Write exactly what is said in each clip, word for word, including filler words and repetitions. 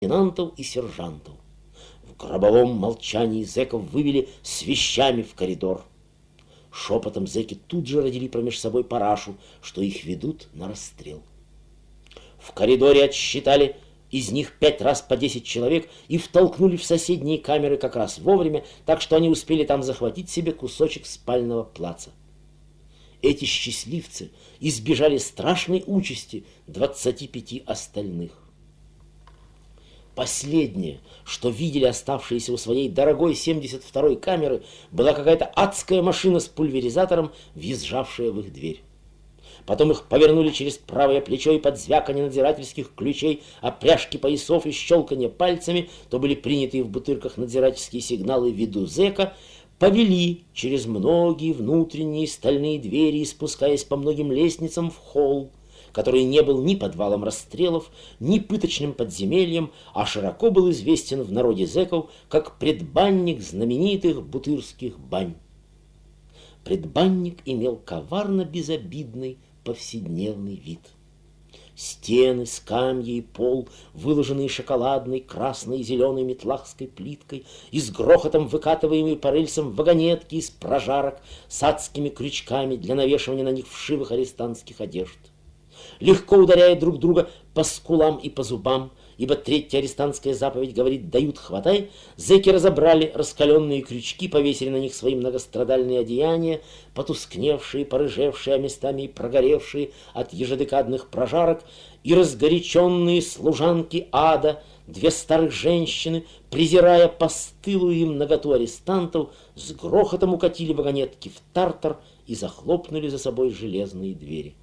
лейтенантов и сержантов. В гробовом молчании зэков вывели с вещами в коридор. Шепотом зэки тут же родили промеж собой парашу, что их ведут на расстрел. В коридоре отсчитали из них пять раз по десять человек и втолкнули в соседние камеры как раз вовремя, так что они успели там захватить себе кусочек спального плаца. Эти счастливцы избежали страшной участи двадцати пяти остальных. Последнее, что видели оставшиеся у своей дорогой семьдесят второй камеры, была какая-то адская машина с пульверизатором, въезжавшая в их дверь. Потом их повернули через правое плечо, и под звяканье надзирательских ключей, опряжки поясов и щелканье пальцами, то были принятые в бутырках надзирательские сигналы в виду зэка, повели через многие внутренние стальные двери, спускаясь по многим лестницам в холл, который не был ни подвалом расстрелов, ни пыточным подземельем, а широко был известен в народе зэков как предбанник знаменитых бутырских бань. Предбанник имел коварно-безобидный повседневный вид. Стены, скамьи и пол, выложенные шоколадной, красной и зеленой метлахской плиткой, и с грохотом выкатываемые по рельсам вагонетки из прожарок с адскими крючками для навешивания на них вшивых арестантских одежд. Легко ударяя друг друга по скулам и по зубам, ибо третья арестантская заповедь говорит «дают, хватай», зэки разобрали раскаленные крючки, повесили на них свои многострадальные одеяния, потускневшие, порыжевшие, а местами и прогоревшие от ежедекадных прожарок, и разгоряченные служанки ада, две старых женщины, презирая постылую им наготу арестантов, с грохотом укатили вагонетки в тартар и захлопнули за собой железные двери.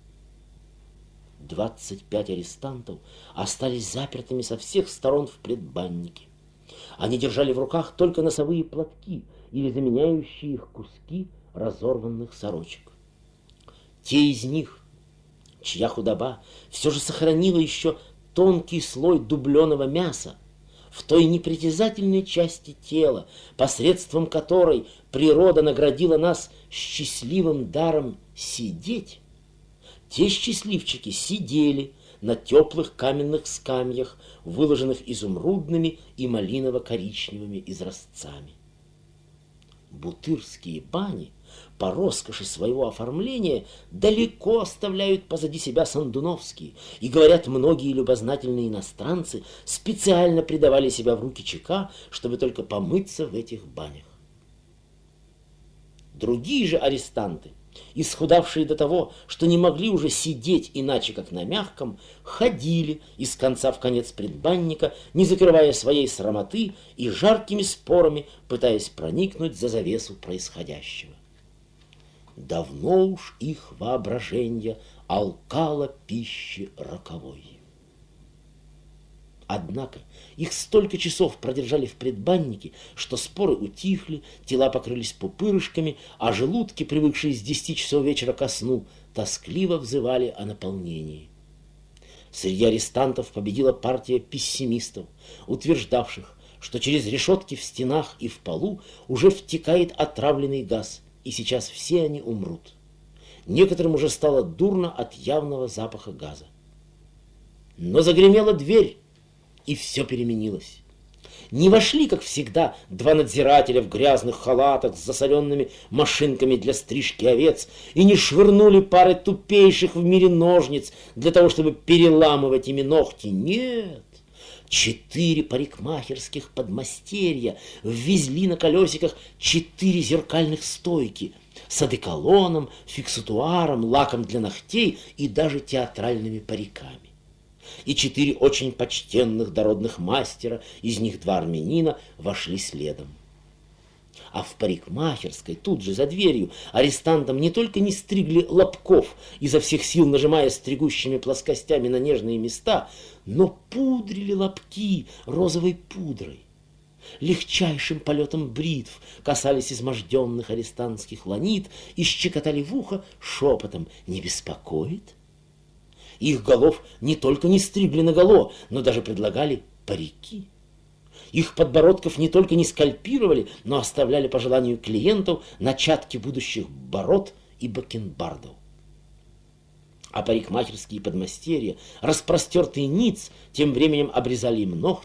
Двадцать пять арестантов остались запертыми со всех сторон в предбаннике. Они держали в руках только носовые платки или заменяющие их куски разорванных сорочек. Те из них, чья худоба все же сохранила еще тонкий слой дубленого мяса, в той непритязательной части тела, посредством которой природа наградила нас счастливым даром сидеть, те счастливчики сидели на теплых каменных скамьях, выложенных изумрудными и малиново-коричневыми изразцами. Бутырские бани по роскоши своего оформления далеко оставляют позади себя сандуновские, и, говорят, многие любознательные иностранцы специально предавали себя в руки ЧК, чтобы только помыться в этих банях. Другие же арестанты, исхудавшие до того, что не могли уже сидеть иначе, как на мягком, ходили из конца в конец предбанника, не закрывая своей срамоты и жаркими спорами пытаясь проникнуть за завесу происходящего. Давно уж их воображение алкало пищи роковой. Однако их столько часов продержали в предбаннике, что споры утихли, тела покрылись пупырышками, а желудки, привыкшие с десяти часов вечера ко сну, тоскливо взывали о наполнении. Среди арестантов победила партия пессимистов, утверждавших, что через решетки в стенах и в полу уже втекает отравленный газ, и сейчас все они умрут. Некоторым уже стало дурно от явного запаха газа. Но загремела дверь, и все переменилось. Не вошли, как всегда, два надзирателя в грязных халатах с засоленными машинками для стрижки овец и не швырнули пары тупейших в мире ножниц для того, чтобы переламывать ими ногти. Нет, четыре парикмахерских подмастерья ввезли на колесиках четыре зеркальных стойки с одеколоном, фиксатуаром, лаком для ногтей и даже театральными париками. И четыре очень почтенных дородных мастера, из них два армянина, вошли следом. А в парикмахерской, тут же за дверью, арестантам не только не стригли лобков, изо всех сил нажимая стригущими плоскостями на нежные места, но пудрили лобки розовой пудрой. Легчайшим полетом бритв касались изможденных арестантских ланит и щекотали в ухо шепотом: «Не беспокоит?» Их голов не только не стригли наголо, но даже предлагали парики. Их подбородков не только не скальпировали, но оставляли по желанию клиентов начатки будущих бород и бакенбардов. А парикмахерские подмастерья, распростертые ниц, тем временем обрезали им ногти,